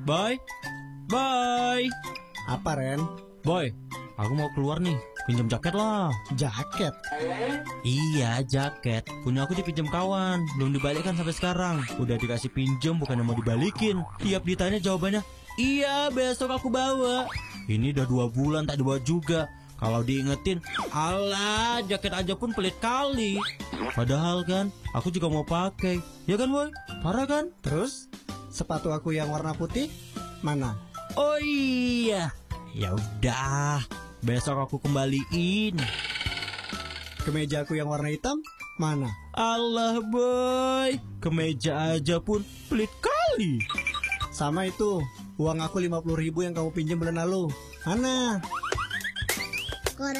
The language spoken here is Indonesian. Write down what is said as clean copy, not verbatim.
Boy, boy, Apa, Ren? boy, aku mau keluar nih, pinjam jaket lah. Jaket? Iya, jaket. Punya aku dipinjam kawan, belum dibalikkan sampai sekarang. Udah dikasih pinjam, bukannya mau dibalikin. Tiap ditanya jawabannya, iya besok aku bawa. Ini udah 2 bulan tak dibawa juga. Kalau diingetin, alah jaket aja pun pelit kali. Padahal kan, aku juga mau pakai. Ya kan boy? Parah kan? Terus sepatu aku yang warna putih mana? Oh iya, ya udah, besok aku kembaliin. Kemeja aku yang warna hitam mana? Allah boy, kemeja aja pun pelit kali. Sama itu, uang aku 50.000 yang kamu pinjam bulan lalu. Mana?